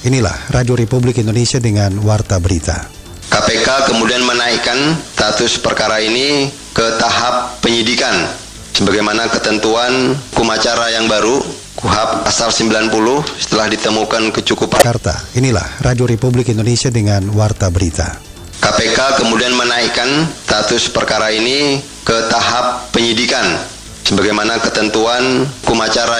Inilah Radio Republik Indonesia dengan Warta Berita. KPK kemudian menaikkan status perkara ini ke tahap penyidikan sebagaimana ketentuan hukum acara yang baru KUHP Pasal 90 setelah ditemukan kecukupan. Jakarta, inilah Radio Republik Indonesia dengan Warta Berita. KPK kemudian menaikkan status perkara ini ke tahap penyidikan sebagaimana ketentuan hukum acara